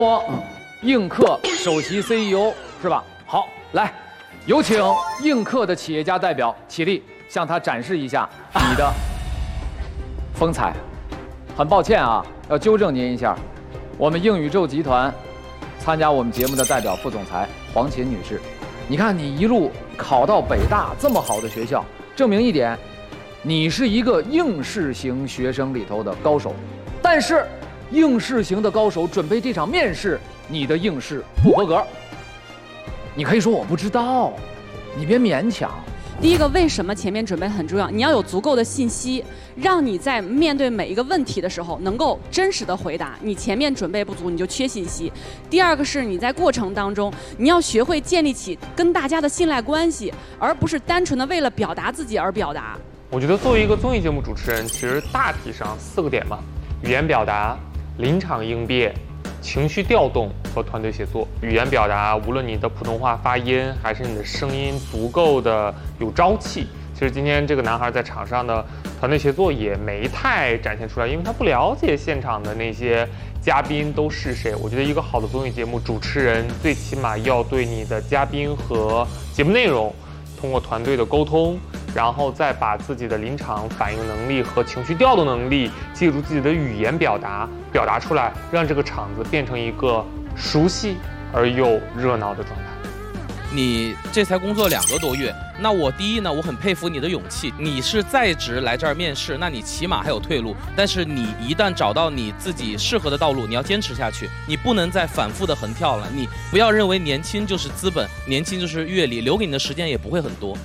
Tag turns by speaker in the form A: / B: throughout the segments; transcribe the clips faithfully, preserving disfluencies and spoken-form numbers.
A: 我映客首席 C E O 是吧？好，来，有请映客的企业家代表起立，向他展示一下你的风采。很抱歉啊，要纠正您一下，我们映宇宙集团参加我们节目的代表副总裁黄琴女士，你看你一路考到北大这么好的学校，证明一点，你是一个应试型学生里头的高手，但是。应试型的高手准备这场面试，你的应试不合格。你可以说我不知道，你别勉强。
B: 第一个，为什么前面准备很重要？你要有足够的信息，让你在面对每一个问题的时候能够真实的回答。你前面准备不足，你就缺信息。第二个是你在过程当中，你要学会建立起跟大家的信赖关系，而不是单纯的为了表达自己而表达。
C: 我觉得作为一个综艺节目主持人，其实大体上四个点嘛：语言表达、临场应变、情绪调动和团队协作。语言表达，无论你的普通话发音还是你的声音足够的有朝气，其实今天这个男孩在场上的团队协作也没太展现出来，因为他不了解现场的那些嘉宾都是谁。我觉得一个好的综艺节目主持人，最起码要对你的嘉宾和节目内容通过团队的沟通，然后再把自己的临场反应能力和情绪调动能力，借助自己的语言表达表达出来，让这个场子变成一个熟悉而又热闹的状态。
D: 你这才工作两个多月，那我第一呢，我很佩服你的勇气。你是在职来这儿面试，那你起码还有退路。但是你一旦找到你自己适合的道路，你要坚持下去，你不能再反复的横跳了。你不要认为年轻就是资本，年轻就是阅历，留给你的时间也不会很多。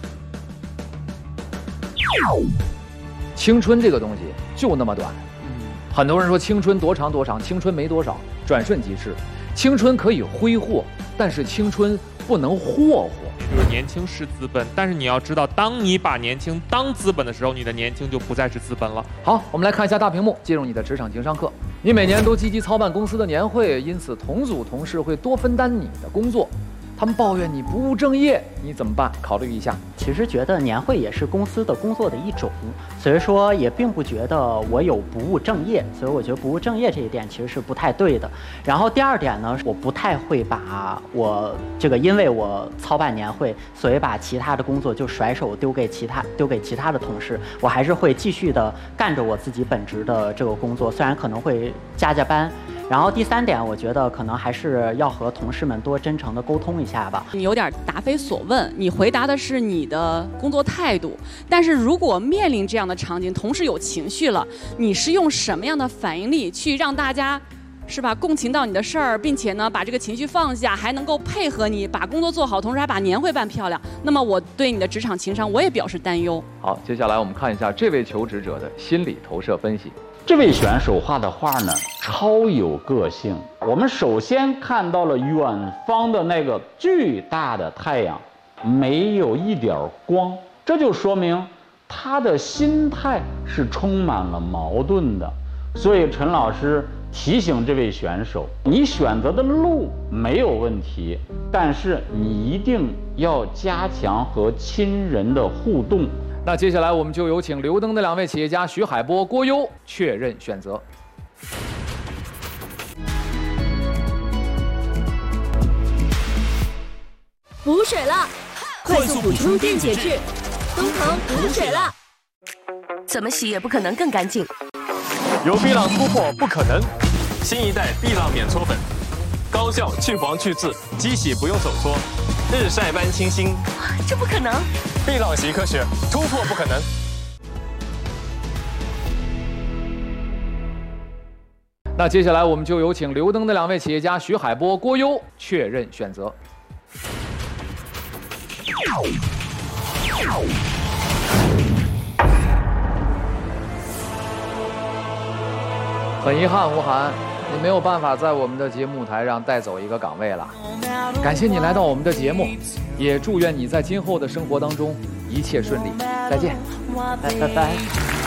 A: 青春这个东西就那么短，很多人说青春多长多长，青春没多少，转瞬即逝。青春可以挥霍，但是青春不能霍霍。
C: 就是年轻是资本，但是你要知道，当你把年轻当资本的时候，你的年轻就不再是资本了。
A: 好，我们来看一下大屏幕，进入你的职场情商课。你每年都积极操办公司的年会，因此同组同事会多分担你的工作。他们抱怨你不务正业，你怎么办？考虑一下。
E: 其实觉得年会也是公司的工作的一种，所以说也并不觉得我有不务正业，所以我觉得不务正业这一点其实是不太对的。然后第二点呢，我不太会把我这个因为我操办年会，所以把其他的工作就甩手丢给其他丢给其他的同事，我还是会继续的干着我自己本职的这个工作，虽然可能会加加班。然后第三点，我觉得可能还是要和同事们多真诚的沟通一下吧。
B: 你有点答非所问，你回答的是你的工作态度，但是如果面临这样的场景，同事有情绪了，你是用什么样的反应力去让大家，是吧，共情到你的事儿，并且呢把这个情绪放下，还能够配合你把工作做好，同时还把年会办漂亮？那么我对你的职场情商我也表示担忧。
A: 好，接下来我们看一下这位求职者的心理投射分析。
F: 这位选手画的画呢，超有个性。我们首先看到了远方的那个巨大的太阳，没有一点光，这就说明他的心态是充满了矛盾的。所以陈老师提醒这位选手，你选择的路没有问题，但是你一定要加强和亲人的互动。
A: 那接下来我们就有请留灯的两位企业家徐海波、郭优确认选择。
G: 补水了，快速补充电解质，东航补水了。
H: 怎么洗也不可能更干净。
I: 由碧浪突破不可能，新一代碧浪免搓粉，高效去黄去渍，机洗不用手搓，日晒般清新。
H: 这不可能！
I: 碧浪习科学，突破不可能。
A: 那接下来我们就有请留灯的两位企业家徐海波、郭优确认选择。很遗憾，吴涵，你没有办法在我们的节目台上带走一个岗位了。感谢你来到我们的节目，也祝愿你在今后的生活当中一切顺利。再见，
E: 拜拜拜。